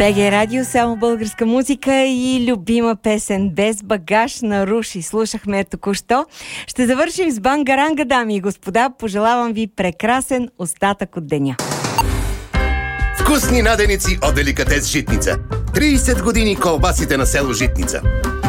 БГ Радио, само българска музика и любима песен "Без багаж" на Руши. Слушахме току-що. Ще завършим с Бангаранга, дами и господа. Пожелавам ви прекрасен остатък от деня. Вкусни наденици от деликатес Житница. 30 години колбасите на село Житница.